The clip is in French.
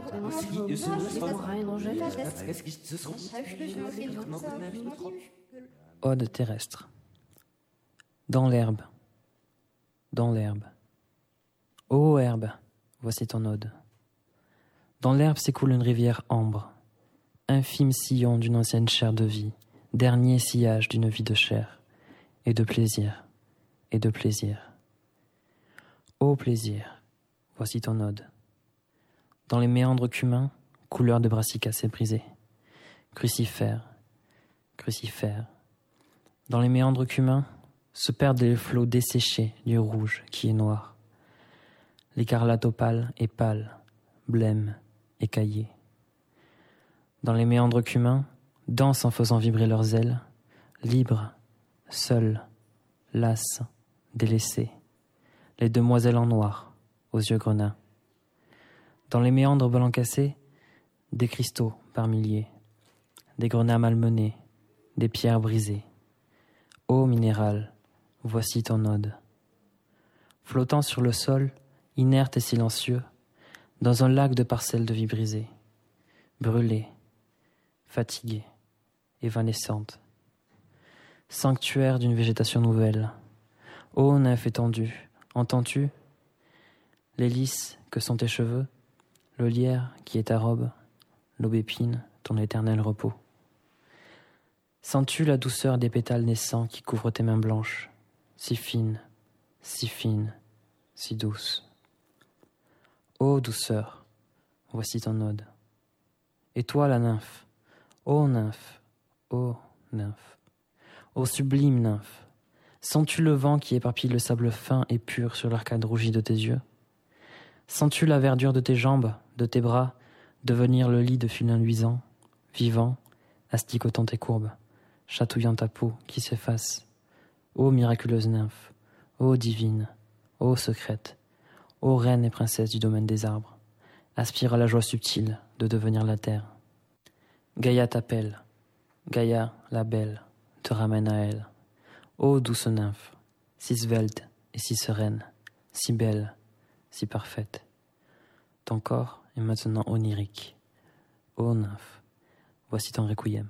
Ode terrestre. Dans l'herbe, dans l'herbe. Ô herbe, voici ton ode. Dans l'herbe s'écoule une rivière ambre, infime sillon d'une ancienne chair de vie, dernier sillage d'une vie de chair, et de plaisir, et de plaisir. Ô plaisir, voici ton ode. Dans les méandres cumains, couleur de brassicacées brisées, crucifères, crucifères. Dans les méandres cumains se perdent les flots desséchés du rouge qui est noir. L'écarlate opale est pâle, blême, écaillé. Dans les méandres cumains, dansent en faisant vibrer leurs ailes, libres, seules, lasses, délaissées, les demoiselles en noir, aux yeux grenats. Dans les méandres blancs cassés, des cristaux par milliers, des grenats malmenés, des pierres brisées. Ô minéral, voici ton ode. Flottant sur le sol, inerte et silencieux, dans un lac de parcelles de vie brisées, brûlée, fatiguée, évanescente. Sanctuaire d'une végétation nouvelle. Ô nymphe étendue, entends-tu les lys que sont tes cheveux, le lierre qui est ta robe, l'aubépine, ton éternel repos. Sens-tu la douceur des pétales naissants qui couvrent tes mains blanches, si fines, si douces. Ô douceur, voici ton ode. Et toi la nymphe, ô nymphe, ô nymphe, ô sublime nymphe, sens-tu le vent qui éparpille le sable fin et pur sur l'arcade rougie de tes yeux? Sens-tu la verdure de tes jambes, de tes bras, devenir le lit de filins luisants, vivant, asticotant tes courbes, chatouillant ta peau qui s'efface? Ô miraculeuse nymphe, ô divine, ô secrète, ô reine et princesse du domaine des arbres, aspire à la joie subtile de devenir la terre. Gaïa t'appelle, Gaïa, la belle, te ramène à elle. Ô douce nymphe, si svelte et si sereine, si belle, si parfaite. Ton corps est maintenant onirique. Ô nymphe, voici ton requiem.